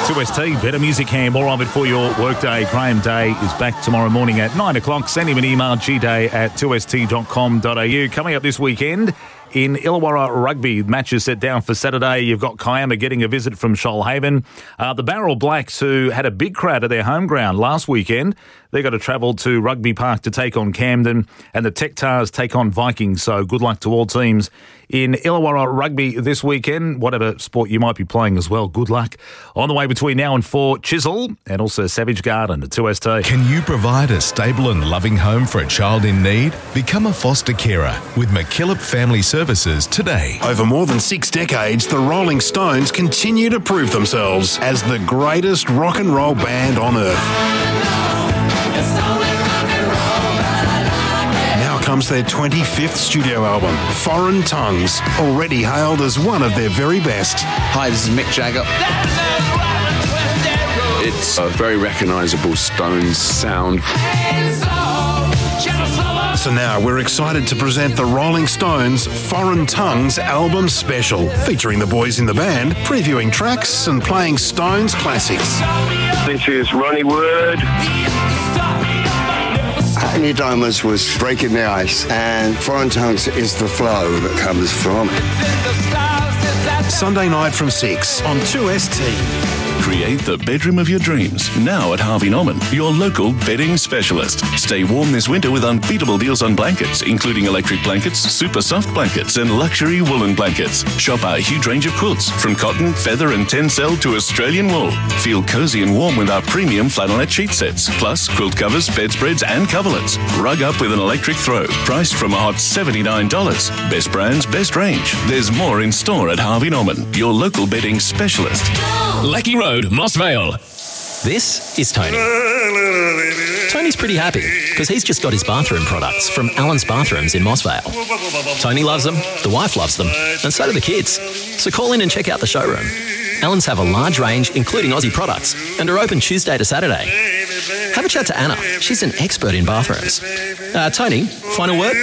2ST, better music and more of it for your workday. Graham Day is back tomorrow morning at 9 o'clock. Send him an email, gday@2st.com.au. Coming up this weekend in Illawarra Rugby, matches set down for Saturday. You've got Kiama getting a visit from Shoalhaven. The Barrel Blacks, who had a big crowd at their home ground last weekend, they've got to travel to Rugby Park to take on Camden, and the Tech Tars take on Vikings. So good luck to all teams in Illawarra Rugby this weekend. Whatever sport you might be playing as well, good luck. On the way between now and 4, Chisel and also Savage Garden at 2ST. Can you provide a stable and loving home for a child in need? Become a foster carer with McKillop Family Services today. Over more than 6 decades, the Rolling Stones continue to prove themselves as the greatest rock and roll band on earth. Now comes their 25th studio album, Foreign Tongues, already hailed as one of their very best. Hi, this is Mick Jagger. It's a very recognisable Stones sound. So now we're excited to present the Rolling Stones' Foreign Tongues album special, featuring the boys in the band, previewing tracks and playing Stones classics. This is Ronnie Wood. New Diamonds was breaking the ice, and Foreign Tongues is the flow that comes from it. Sunday night from 6 on 2ST. Create the bedroom of your dreams now at Harvey Norman, your local bedding specialist. Stay warm this winter with unbeatable deals on blankets, including electric blankets, super soft blankets, and luxury woolen blankets. Shop our huge range of quilts, from cotton, feather, and tencel to Australian wool. Feel cozy and warm with our premium flannelette sheet sets, plus quilt covers, bedspreads, and coverlets. Rug up with an electric throw, priced from a hot $79. Best brands, best range. There's more in store at Harvey Norman, your local bedding specialist. Lecky Road, Moss Vale. This is Tony. Tony's pretty happy because he's just got his bathroom products from Allen's Bathrooms in Moss Vale. Tony loves them, the wife loves them, and so do the kids. So call in and check out the showroom. Allen's have a large range, including Aussie products, and are open Tuesday to Saturday. Have a chat to Anna. She's an expert in bathrooms. Tony, final word?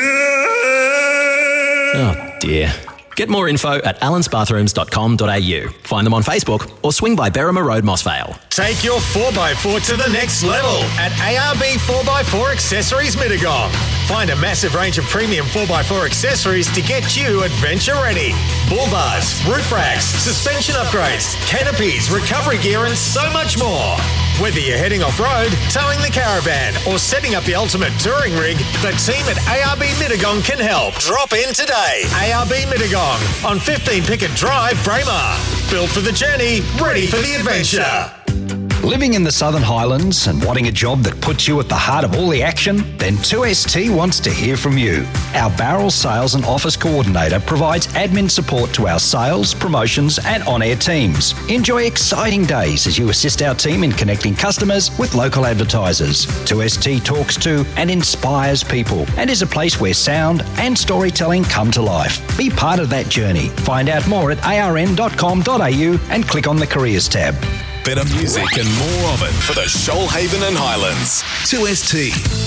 Oh, dear. Get more info at allensbathrooms.com.au. Find them on Facebook or swing by Berrima Road, Moss Vale. Take your 4x4 to the next level at ARB 4x4 Accessories Mittagong. Find a massive range of premium 4x4 accessories to get you adventure ready. Bull bars, roof racks, suspension upgrades, canopies, recovery gear, and so much more. Whether you're heading off-road, towing the caravan, or setting up the ultimate touring rig, the team at ARB Mittagong can help. Drop in today. ARB Mittagong on 15 Pickett Drive, Braemar. Built for the journey, ready for the adventure. Living in the Southern Highlands and wanting a job that puts you at the heart of all the action? Then 2ST wants to hear from you. Our Barrel Sales and Office Coordinator provides admin support to our sales, promotions and on-air teams. Enjoy exciting days as you assist our team in connecting customers with local advertisers. 2ST talks to and inspires people and is a place where sound and storytelling come to life. Be part of that journey. Find out more at arn.com.au and click on the Careers tab. Better music and more of it for the Shoalhaven and Highlands. 2ST.